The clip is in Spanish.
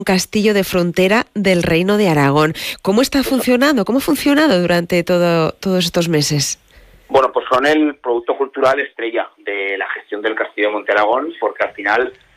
castillo de frontera del Reino de Aragón. ¿Cómo está funcionando? ¿Cómo ha funcionado durante todos estos meses? Bueno, pues son el producto cultural estrella de la gestión del Castillo de Montearagón, porque al final